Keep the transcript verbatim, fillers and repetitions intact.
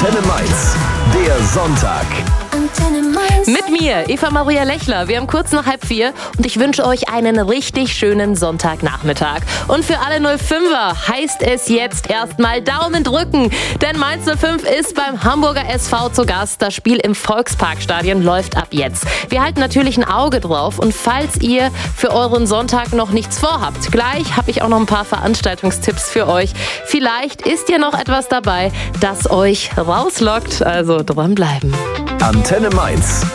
Antenne Mainz, der Sonntag. Mit mir, Eva Maria Lechler. Wir haben kurz nach halb vier und ich wünsche euch einen richtig schönen Sonntagnachmittag. Und für alle null fünfer heißt es jetzt erstmal Daumen drücken, denn Mainz null fünf ist beim Hamburger S V zu Gast. Das Spiel im Volksparkstadion läuft ab jetzt. Wir halten natürlich ein Auge drauf und falls ihr für euren Sonntag noch nichts vorhabt, gleich habe ich auch noch ein paar Veranstaltungstipps für euch. Vielleicht ist ja noch etwas dabei, das euch rauslockt, also dranbleiben. Antenne Mainz.